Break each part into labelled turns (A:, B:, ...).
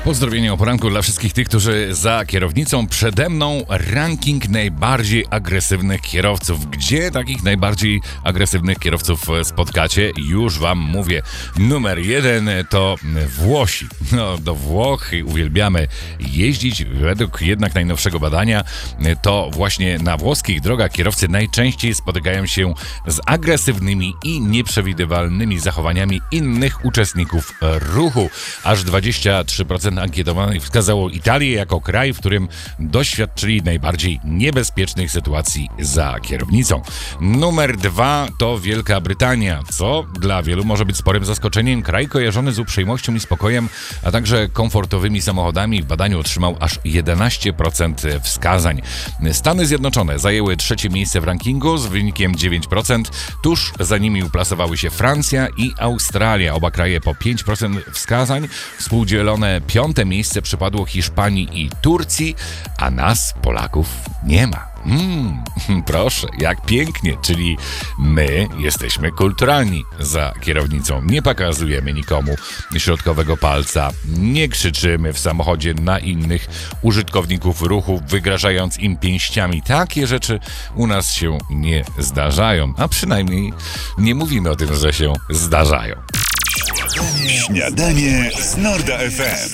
A: Pozdrowienia o poranku dla wszystkich tych, którzy za kierownicą. Przede mną ranking najbardziej agresywnych kierowców. Gdzie takich najbardziej agresywnych kierowców spotkacie? Już wam mówię. Numer 1 to Włosi. No, do Włoch uwielbiamy jeździć. Według jednak najnowszego badania to właśnie na włoskich drogach kierowcy najczęściej spotykają się z agresywnymi i nieprzewidywalnymi zachowaniami innych uczestników ruchu. Aż 23% ankietowanych wskazało Italię jako kraj, w którym doświadczyli najbardziej niebezpiecznych sytuacji za kierownicą. Numer 2 to Wielka Brytania, co dla wielu może być sporym zaskoczeniem. Kraj kojarzony z uprzejmością i spokojem, a także komfortowymi samochodami w badaniu otrzymał aż 11% wskazań. Stany Zjednoczone zajęły trzecie miejsce w rankingu z wynikiem 9%. Tuż za nimi uplasowały się Francja i Australia. Oba kraje po 5% wskazań. Współdzielone piąte miejsce przypadło Hiszpanii i Turcji, a nas, Polaków, nie ma. Proszę, jak pięknie, czyli my jesteśmy kulturalni za kierownicą. Nie pokazujemy nikomu środkowego palca, nie krzyczymy w samochodzie na innych użytkowników ruchu, wygrażając im pięściami. Takie rzeczy u nas się nie zdarzają, a przynajmniej nie mówimy o tym, że się zdarzają.
B: Śniadanie z Norda FM.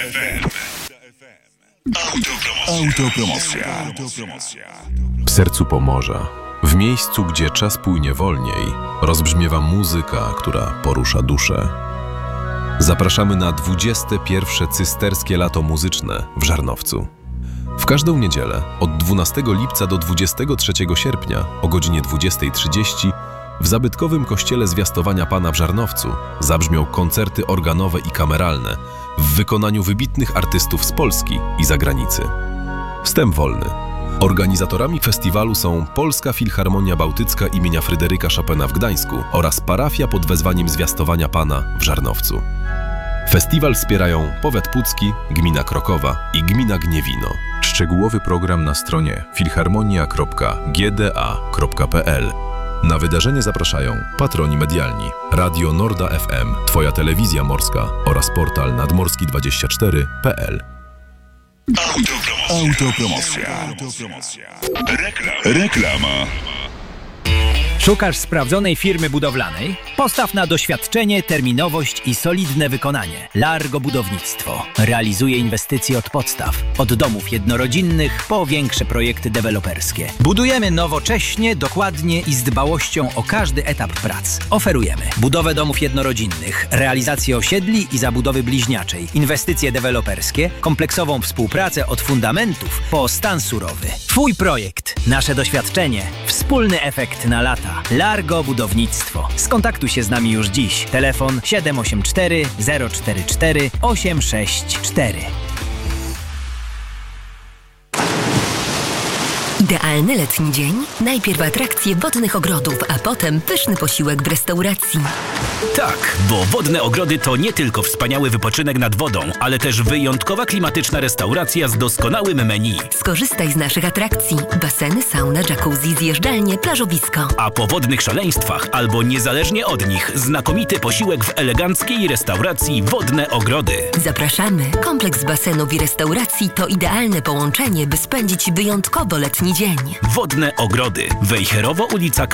B: Autopromocja.
C: W sercu Pomorza, w miejscu, gdzie czas płynie wolniej, rozbrzmiewa muzyka, która porusza duszę. Zapraszamy na 21. cysterskie lato muzyczne w Żarnowcu. W każdą niedzielę od 12 lipca do 23 sierpnia o godzinie 20:30 w zabytkowym kościele Zwiastowania Pana w Żarnowcu zabrzmią koncerty organowe i kameralne w wykonaniu wybitnych artystów z Polski i zagranicy. Wstęp wolny. Organizatorami festiwalu są Polska Filharmonia Bałtycka imienia Fryderyka Chopina w Gdańsku oraz parafia pod wezwaniem Zwiastowania Pana w Żarnowcu. Festiwal wspierają Powiat Pucki, Gmina Krokowa i Gmina Gniewino. Szczegółowy program na stronie filharmonia.gda.pl. Na wydarzenie zapraszają patroni medialni Radio Norda FM, Twoja telewizja morska oraz portal nadmorski24.pl.
B: Autopromocja. Reklama.
D: Szukasz sprawdzonej firmy budowlanej? Postaw na doświadczenie, terminowość i solidne wykonanie. Largo Budownictwo realizuje inwestycje od podstaw. Od domów jednorodzinnych po większe projekty deweloperskie. Budujemy nowocześnie, dokładnie i z dbałością o każdy etap prac. Oferujemy budowę domów jednorodzinnych, realizację osiedli i zabudowy bliźniaczej, inwestycje deweloperskie, kompleksową współpracę od fundamentów po stan surowy. Twój projekt, nasze doświadczenie, wspólny efekt na lata. Largo Budownictwo. Skontaktuj się z nami już dziś. Telefon 784 044 864.
E: Idealny letni dzień? Najpierw atrakcje wodnych ogrodów, a potem pyszny posiłek w restauracji.
F: Tak, bo Wodne Ogrody to nie tylko wspaniały wypoczynek nad wodą, ale też wyjątkowa klimatyczna restauracja z doskonałym menu.
E: Skorzystaj z naszych atrakcji. Baseny, sauna, jacuzzi, zjeżdżalnie, plażowisko.
F: A po wodnych szaleństwach, albo niezależnie od nich, znakomity posiłek w eleganckiej restauracji Wodne Ogrody.
E: Zapraszamy. Kompleks basenów i restauracji to idealne połączenie, by spędzić wyjątkowo letni dzień.
F: Wodne Ogrody. Wejherowo, ulica